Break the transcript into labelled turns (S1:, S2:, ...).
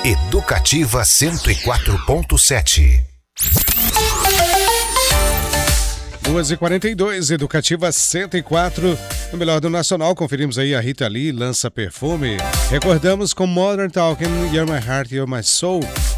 S1: Educativa 104.7.
S2: 2h42, Educativa 104. No melhor do Nacional, conferimos aí a Rita Lee, Lança Perfume. Recordamos com Modern Talking, You're My Heart, You're My Soul.